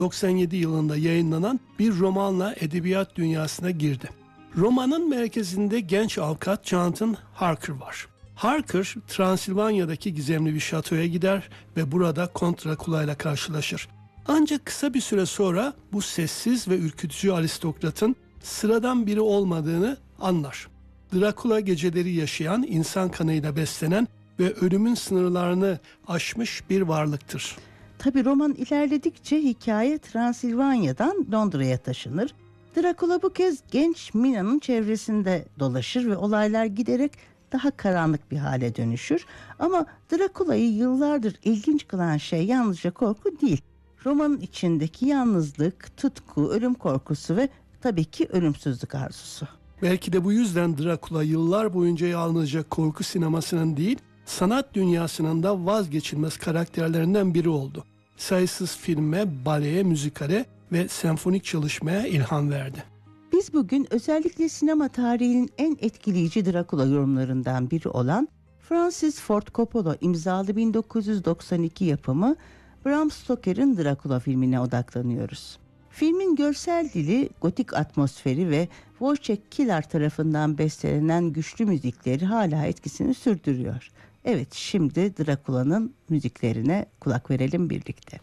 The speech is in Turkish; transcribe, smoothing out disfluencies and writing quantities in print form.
97 yılında yayınlanan bir romanla edebiyat dünyasına girdi. Romanın merkezinde genç avukat Jonathan Harker var. Harker, Transilvanya'daki gizemli bir şatoya gider ve burada Kont Drakula ile karşılaşır. Ancak kısa bir süre sonra bu sessiz ve ürkütücü aristokratın sıradan biri olmadığını anlar. Drakula geceleri yaşayan, insan kanıyla beslenen ve ölümün sınırlarını aşmış bir varlıktır. Tabii roman ilerledikçe hikaye Transilvanya'dan Londra'ya taşınır. Drakula bu kez genç Mina'nın çevresinde dolaşır ve olaylar giderek daha karanlık bir hale dönüşür. Ama Drakula'yı yıllardır ilginç kılan şey yalnızca korku değil. Romanın içindeki yalnızlık, tutku, ölüm korkusu ve tabii ki ölümsüzlük arzusu. Belki de bu yüzden Drakula yıllar boyunca yalnızca korku sinemasının değil, sanat dünyasının da vazgeçilmez karakterlerinden biri oldu. Sayısız filme, baleye, müzikale ve senfonik çalışmaya ilham verdi. Biz bugün özellikle sinema tarihinin en etkileyici Drakula yorumlarından biri olan Francis Ford Coppola imzalı 1992 yapımı Bram Stoker'ın Drakula filmine odaklanıyoruz. Filmin görsel dili, gotik atmosferi ve Wojciech Kilar tarafından bestelenen güçlü müzikleri hala etkisini sürdürüyor. Evet, şimdi Drakula'nın müziklerine kulak verelim birlikte.